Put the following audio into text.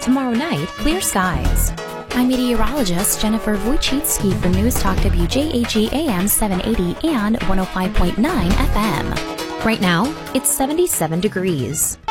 Tomorrow night, clear skies. I'm meteorologist Jennifer Wojcicki for News Talk WJAG AM 780 and 105.9 FM. Right now, it's 77 degrees.